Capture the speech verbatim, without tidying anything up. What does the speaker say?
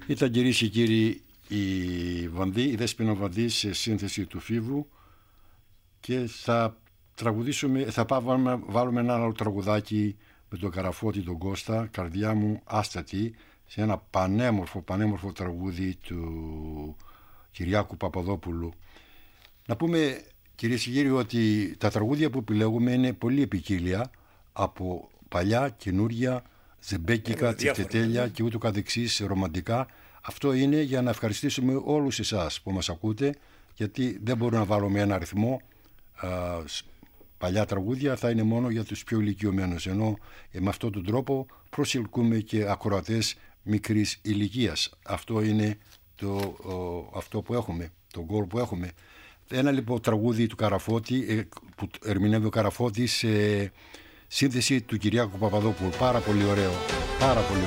Ήταν, κυρίες και κύριοι, η Βανδύ, η Δέσποινα Βανδύ σε σύνθεση του Φίβου, και θα τραγουδήσουμε, θα πάμε, βάλουμε ένα άλλο τραγουδάκι με τον Καραφώτη τον Κώστα, «Καρδιά μου άστατη», σε ένα πανέμορφο, πανέμορφο τραγούδι του Κυριάκου Παπαδόπουλου. Να πούμε, κυρίες και κύριοι, ότι τα τραγούδια που επιλέγουμε είναι πολύ ποικίλια, από παλιά, καινούρια, ζεμπέκικα, τσιτετέλια και ούτω καθεξής, ρομαντικά. Αυτό είναι για να ευχαριστήσουμε όλους εσάς που μας ακούτε, γιατί δεν μπορούμε να βάλουμε ένα αριθμό. Α, παλιά τραγούδια θα είναι μόνο για τους πιο ηλικιωμένους, ενώ ε, με αυτόν τον τρόπο προσελκύουμε και ακροατές μικρής ηλικίας. Αυτό είναι το, ο, αυτό που έχουμε, το γκολ που έχουμε. Ένα λοιπόν τραγούδι του Καραφώτη, ε, που ερμηνεύει ο Καραφώτης, σε σύνθεση του Κυριάκου Παπαδόπουλου. Πάρα πολύ ωραίο, πάρα πολύ ωραίο.